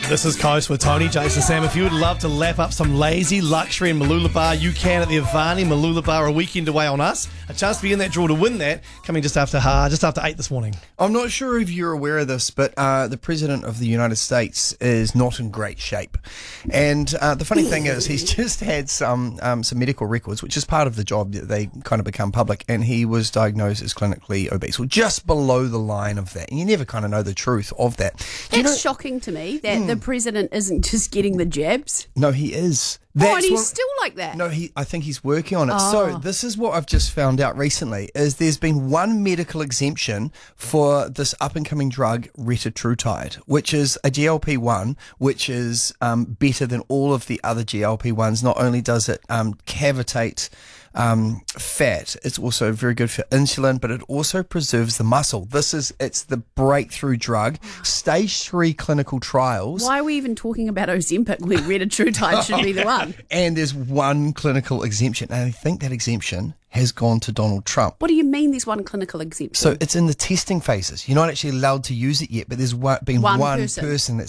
This is Coast with Tony, Jason, Sam. If you would love to lap up some lazy luxury in Mooloolaba, you can at the Avani Mooloolaba a weekend away on us. A chance to be in that draw to win that coming just after 8 this morning. I'm not sure if you're aware of this, but the President of the United States is not in great shape. And the funny thing is he's just had some medical records, which is part of the job that they kind of become public, and he was diagnosed as clinically obese, or just below the line of that. And you never kind of know the truth of that. It's shocking to me that the President isn't just getting the jabs. No, he is. And he's still like that. No, I think he's working on it. So this is what I've just found out recently, is there's been one medical exemption for this up-and-coming drug, retatrutide, which is a GLP-1, which is better than all of the other GLP-1s. Not only does it cavitate fat, it's also very good for insulin, but it also preserves the muscle. It's the breakthrough drug. Stage 3 clinical trials. Why are we even talking about Ozempic when retatrutide should be the one? And there's one clinical exemption, and I think that exemption has gone to Donald Trump. What do you mean there's one clinical exemption? So it's in the testing phases. You're not actually allowed to use it yet, but there's been one person that's